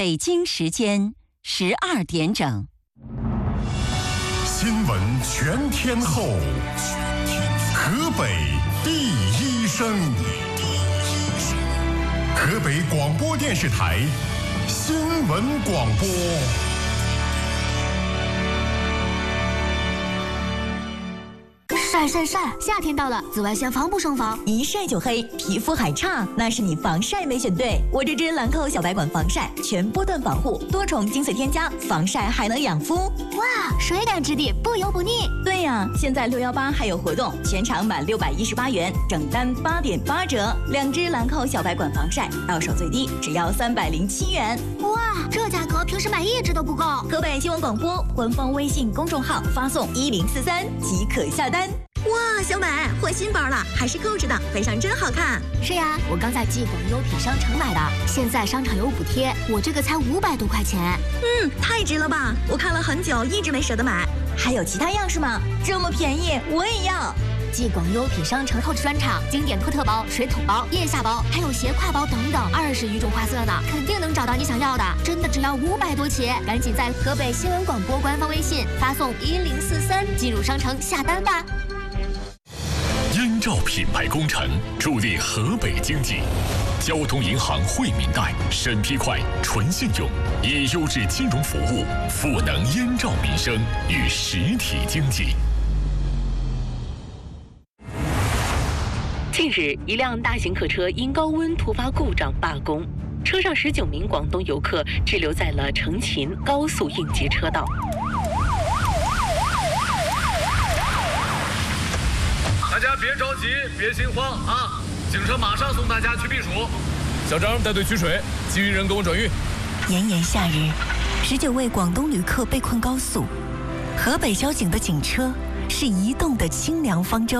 北京时间12点整。 新闻全天候，河北第一声，河北广播电视台新闻广播。 晒晒晒！夏天到了，紫外线防不胜防， 一晒就黑，皮肤还差，那是你防晒没选对。我这支兰蔻小白管防晒，全波段防护，多重精粹添加，防晒还能养肤。 哇，水感质地，不油不腻。 对呀，现在618还有活动，全场满618元，整单8.8折。2支兰蔻小白管防晒，到手最低只要307元。 哇，这价格平时买1支都不够。 河北新闻广播官方微信公众号发送1043即可下单。哇，小美换新包了，还是购置的，背上真好看。 是呀，我刚在纪广优品商城买的，现在商场有补贴，我这个才500多块钱。 太值了吧！我看了很久，一直没舍得买。还有其他样式吗？这么便宜，我也要。 纪广优品商城购置专场，经典托特包、水桶包、腋下包，还有斜挎包等等，20余种花色呢，肯定能找到你想要的。真的只要500多起，赶紧在河北新闻广播官方微信发送1043进入商城下单吧。 燕赵品牌工程助力河北经济，交通银行惠民贷审批快、纯信用，以优质金融服务赋能燕赵民生与实体经济。 近日，一辆大型客车因高温突发故障罢工，车上19名广东游客滞留在了成秦高速应急车道。 大家别着急，别心慌啊！警车马上送大家去避暑。小张带队取水，基于人工转运。 炎炎夏日，19位广东旅客被困高速，河北交警的警车是移动的清凉方舟。